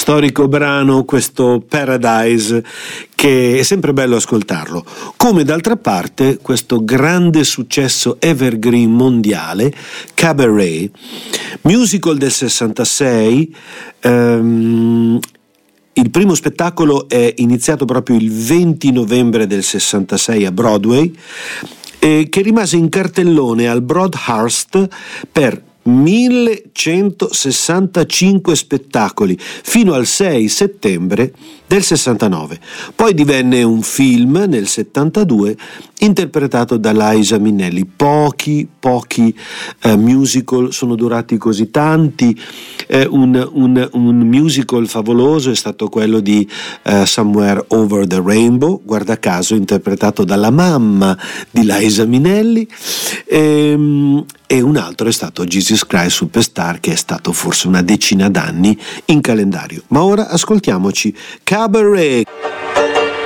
Storico brano questo Paradise, che è sempre bello ascoltarlo, come d'altra parte questo grande successo evergreen mondiale, Cabaret, musical del 66. Il primo spettacolo è iniziato proprio il 20 novembre del 66 a Broadway, che rimase in cartellone al Broadhurst per 1165 spettacoli fino al 6 settembre del 69. Poi divenne un film nel 72 interpretato da Liza Minnelli. Pochi musical sono durati così tanti. Un musical favoloso è stato quello di Somewhere Over the Rainbow, guarda caso interpretato dalla mamma di Liza Minnelli, e un altro è stato Jesus Christ Superstar, che è stato forse una decina d'anni in calendario. Ma ora ascoltiamoci Cabaret.